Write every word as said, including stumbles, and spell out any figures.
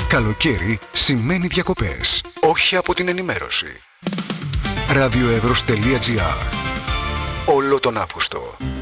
Καλοκαίρι σημαίνει διακοπές, όχι από την ενημέρωση. ραδιοεύρος τελεία τζι άρ. Όλο τον Αύγουστο.